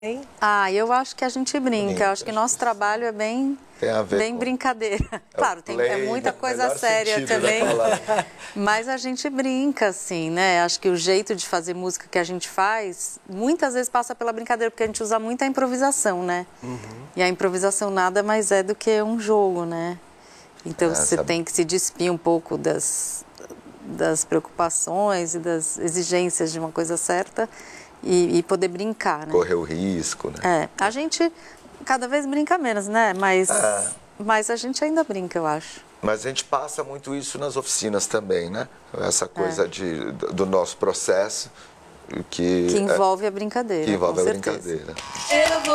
Hein? Eu acho que a gente brinca. Eu acho que nosso trabalho é bem brincadeira. Claro, é muita coisa séria também, mas a gente brinca, assim, né? Acho que o jeito de fazer música que a gente faz, muitas vezes passa pela brincadeira, porque a gente usa muito a improvisação, né? E a improvisação nada mais é do que um jogo, né? Então você tem que se despir um pouco das preocupações e das exigências de uma coisa certa e poder brincar, né? Correr o risco, né? A gente cada vez brinca menos, né? Mas a gente ainda brinca, eu acho. Mas a gente passa muito isso nas oficinas também, né? Essa coisa do nosso processo que envolve a brincadeira. Que envolve com a certeza. brincadeira.